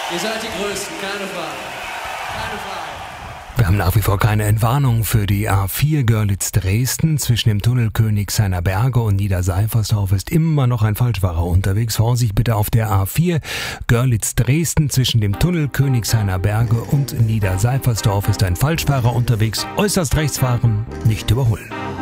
Ihr seid die Größten, keine Frage. Keine Frage. Wir haben nach wie vor keine Entwarnung für die A4 Görlitz-Dresden. Zwischen dem Tunnel Königshainer Berge und Niederseifersdorf ist immer noch ein Falschfahrer unterwegs. Vorsicht bitte auf der A4 Görlitz-Dresden. Zwischen dem Tunnel Königshainer Berge und Niederseifersdorf ist ein Falschfahrer unterwegs. Äußerst rechts fahren, nicht überholen.